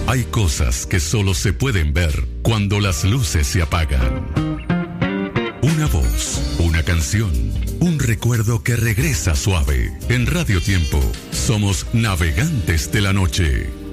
Hay cosas que solo se pueden ver cuando las luces se apagan. Una voz, una canción, un recuerdo que regresa suave. En Radio Tiempo, somos navegantes de la noche.